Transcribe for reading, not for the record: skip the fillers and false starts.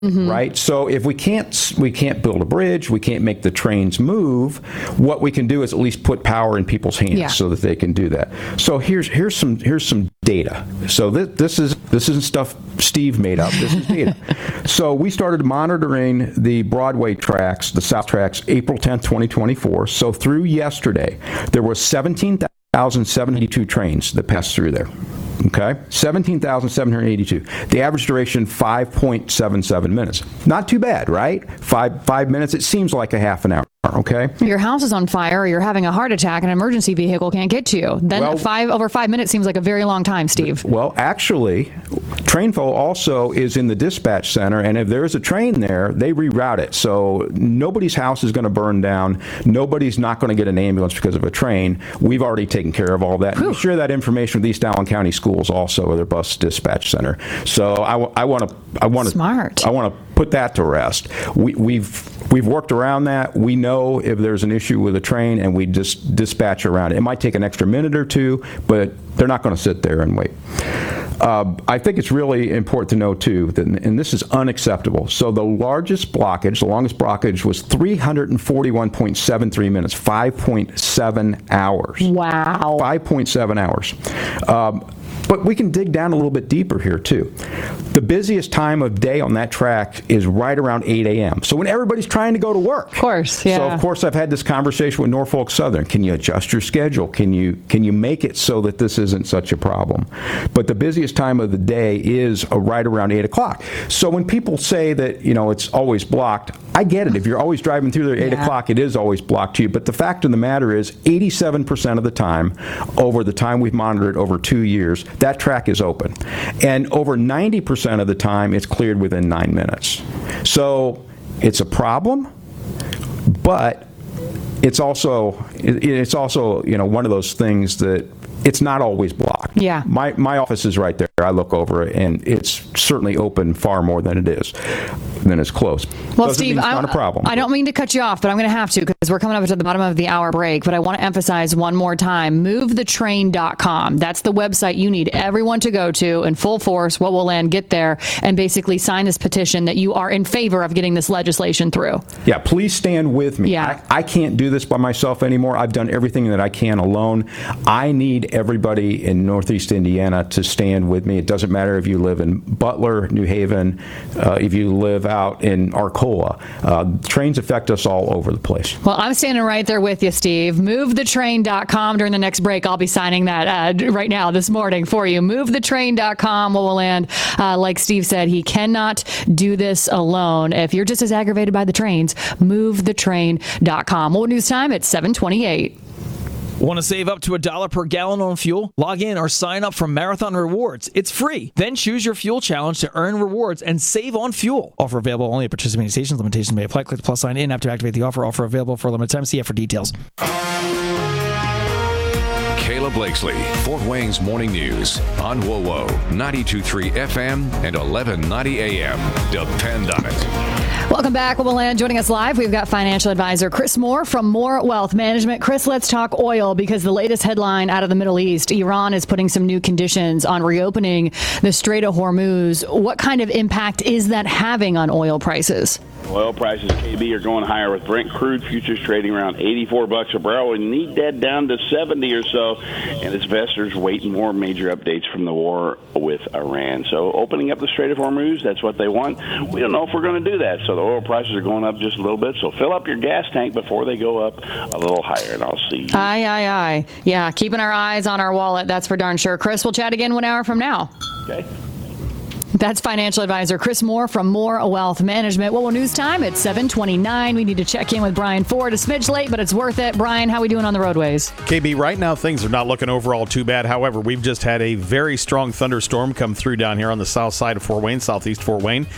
Right? So if we can't build a bridge, we can't make the trains move, what we can do is at least put power in people's hands so that they can do that. So here's some data. So this isn't stuff Steve made up. This is data. So we started monitoring the Broadway tracks, the South tracks, April 10th, 2024. So through yesterday, there was 17,782 trains that passed through there. Okay, 17,782. The average duration, 5.77 minutes. Not too bad, right? Five minutes. It seems like a half an hour. Okay. Your house is on fire, or you're having a heart attack, and an emergency vehicle can't get to you. Then over 5 minutes seems like a very long time, Steve. Well, actually, Trainfo also is in the dispatch center, and if there's a train there, they reroute it. So nobody's house is going to burn down. Nobody's not going to get an ambulance because of a train. We've already taken care of all that. And we share that information with East Allen County Schools also, with their bus dispatch center. So I want to put that to rest. We've worked around that. We know if there's an issue with a train, and we just dispatch around it. It might take an extra minute or two, but they're not going to sit there and wait. I think it's really important to know, too, that, and this is unacceptable. So the longest blockage was 341.73 minutes, 5.7 hours. Wow. 5.7 hours. But we can dig down a little bit deeper here, too. The busiest time of day on that track is right around 8 a.m. So when everybody's trying to go to work. Of course, yeah. So, of course, I've had this conversation with Norfolk Southern. Can you adjust your schedule? Can you make it so that this isn't such a problem? But the busiest time of the day is right around 8 o'clock. So when people say that, it's always blocked, I get it. If you're always driving through there at 8 o'clock, it is always blocked to you. But the fact of the matter is, 87% of the time, over the time we've monitored over 2 years, that track is open. And over 90% of the time, it's cleared within 9 minutes. So it's a problem, but it's also one of those things that it's not always blocked. Yeah. My office is right there. I look over it, and it's certainly open far more than it is. Then it's closed. Well, Doesn't Steve, mean it's not a problem. I don't mean to cut you off, but I'm going to have to, because we're coming up to the bottom of the hour break. But I want to emphasize one more time, movethetrain.com. That's the website you need everyone to go to in full force. What will land? Get there and basically sign this petition that you are in favor of getting this legislation through. Yeah, please stand with me. Yeah. I can't do this by myself anymore. I've done everything that I can alone. I need everybody in Northeast Indiana to stand with me. It doesn't matter if you live in Butler, New Haven, if you live out in Arcola. Trains affect us all over the place. Well, I'm standing right there with you, Steve. MoveTheTrain.com. During the next break, I'll be signing that right now this morning for you. MoveTheTrain.com. Will land. Like Steve said, he cannot do this alone. If you're just as aggravated by the trains, MoveTheTrain.com. What news time? It's 7:28. Want to save up to $1 per gallon on fuel? Log in or sign up for Marathon Rewards. It's free. Then choose your fuel challenge to earn rewards and save on fuel. Offer available only at participating stations. Limitations may apply. Click the plus sign in app to activate the offer. Offer available for a limited time. See it for details. Kayla Blakesley, Fort Wayne's Morning News on WOWO 92.3 FM and 1190 AM. Depend on it. Welcome back. We'll land. Joining us live, we've got financial advisor Chris Moore from Moore Wealth Management. Chris, let's talk oil, because the latest headline out of the Middle East, Iran is putting some new conditions on reopening the Strait of Hormuz. What kind of impact is that having on oil prices? Oil prices, KB, are going higher, with Brent crude futures trading around $84 a barrel. We need that down to 70 or so, and investors waiting more major updates from the war with Iran. So opening up the Strait of Hormuz, that's what they want. We don't know if we're going to do that, so the oil prices are going up just a little bit. So fill up your gas tank before they go up a little higher, and I'll see you. Aye. Yeah, keeping our eyes on our wallet, that's for darn sure. Chris, we'll chat again 1 hour from now. Okay. That's financial advisor Chris Moore from Moore Wealth Management. Well, news time at 7:29. We need to check in with Brian Ford. A smidge late, but it's worth it. Brian, how are we doing on the roadways? KB, right now things are not looking overall too bad. However, we've just had a very strong thunderstorm come through down here on the south side of Fort Wayne, southeast Fort Wayne.